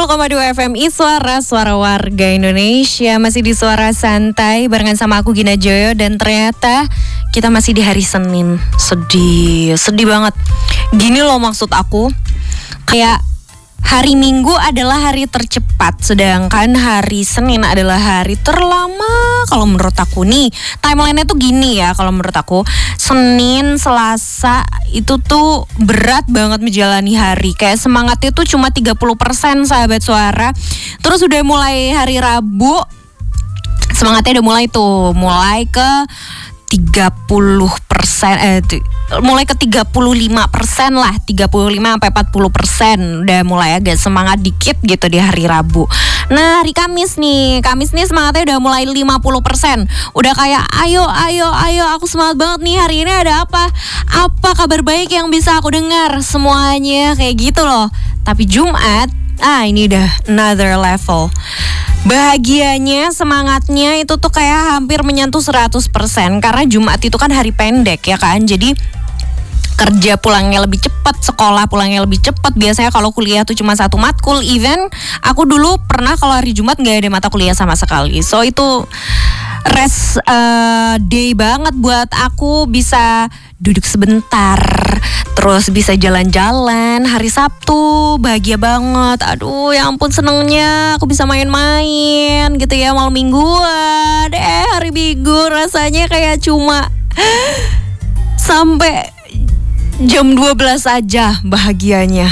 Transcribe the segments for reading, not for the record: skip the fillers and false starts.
101,2 FM Iswara, suara warga Indonesia. Masih di Suara Santai barengan sama aku Gina Joyo. Dan ternyata kita masih di hari Senin. Sedih banget. Gini loh maksud aku, kayak hari Minggu adalah hari tercepat, sedangkan hari Senin adalah hari terlama. Kalau menurut aku nih, timeline-nya tuh gini ya. Kalau menurut aku, Senin, Selasa itu tuh berat banget menjalani hari. Kayak semangatnya tuh cuma 30% sahabat suara. Terus udah mulai hari Rabu, semangatnya udah mulai ke 30%, mulai ke 35% lah, 35 sampai 40%. Udah mulai agak semangat dikit gitu di hari Rabu. Nah, hari Kamis nih semangatnya udah mulai 50%. Udah kayak ayo aku semangat banget nih, hari ini ada apa? Apa kabar baik yang bisa aku dengar? Semuanya kayak gitu loh. Tapi Jumat, ini udah another level. Bahagianya, semangatnya itu tuh kayak hampir menyentuh 100%. Karena Jumat itu kan hari pendek ya kan. Jadi kerja pulangnya lebih cepat, sekolah pulangnya lebih cepat. Biasanya kalau kuliah tuh cuma satu matkul. Even aku dulu pernah kalau hari Jumat gak ada mata kuliah sama sekali. So itu rest day banget buat aku, bisa duduk sebentar, terus bisa jalan-jalan. Hari Sabtu bahagia banget. Aduh ya ampun, senengnya aku bisa main-main gitu ya malam mingguan. Hari Minggu rasanya kayak cuma sampai jam 12 aja bahagianya.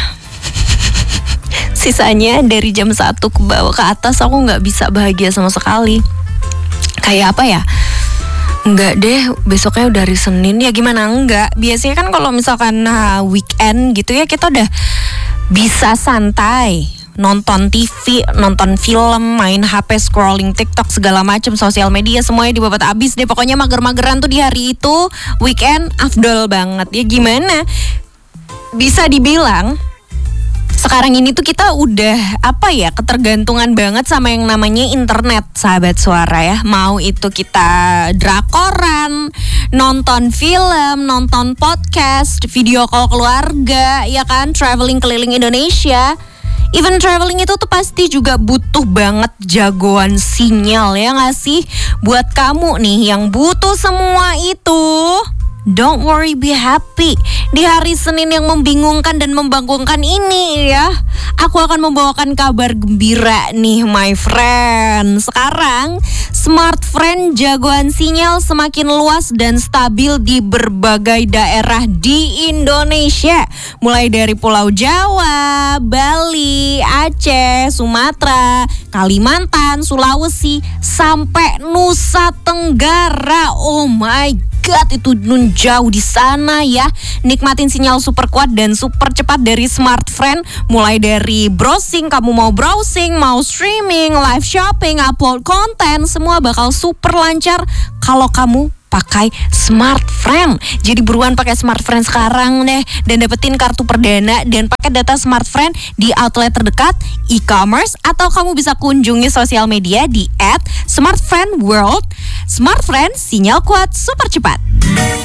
Sisanya dari jam 1 ke bawah ke atas aku gak bisa bahagia sama sekali. Kayak apa ya? Enggak deh, besoknya udah hari Senin ya gimana enggak. Biasanya kan kalau misalkan weekend gitu ya, kita udah bisa santai, nonton TV, nonton film, main HP, scrolling TikTok, segala macam, sosial media semuanya dibabat abis deh. Pokoknya mager-mageran tuh di hari itu, weekend afdol banget. Ya gimana? Bisa dibilang sekarang ini tuh kita udah ketergantungan banget sama yang namanya internet, sahabat suara ya. Mau itu kita drakoran, nonton film, nonton podcast, video call keluarga, ya kan, traveling keliling Indonesia. Even traveling itu tuh pasti juga butuh banget jagoan sinyal, ya gak sih? Buat kamu nih yang butuh semua itu, don't worry, be happy. Di hari Senin yang membingungkan dan membangkangkan ini ya, aku akan membawakan kabar gembira nih my friend. Sekarang Smartfren jagoan sinyal semakin luas dan stabil di berbagai daerah di Indonesia. Mulai dari Pulau Jawa, Bali, Aceh, Sumatera, Kalimantan, Sulawesi, sampai Nusa Tenggara. Oh my God, itu nun jauh di sana ya. Nikmatin sinyal super kuat dan super cepat dari Smartfren. Mulai dari browsing, kamu mau browsing, mau streaming, live shopping, upload konten, semua bakal super lancar kalau kamu pakai Smartfren. Jadi buruan pakai Smartfren sekarang deh dan dapetin kartu perdana dan paket data Smartfren di outlet terdekat, e-commerce, atau kamu bisa kunjungi sosial media di @smartfrenworld. Smartfren, sinyal kuat super cepat.